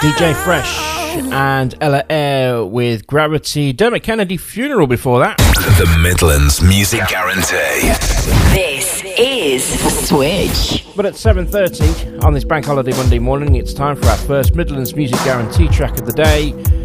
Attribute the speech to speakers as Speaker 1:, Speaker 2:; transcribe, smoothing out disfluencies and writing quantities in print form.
Speaker 1: DJ Fresh and Ella Eyre with Gravity. Dermot Kennedy Funeral before that.
Speaker 2: The Midlands Music Guarantee.
Speaker 3: This is The Switch.
Speaker 1: But at 7:30 on this Bank Holiday Monday morning, it's time for our first Midlands Music Guarantee track of the day.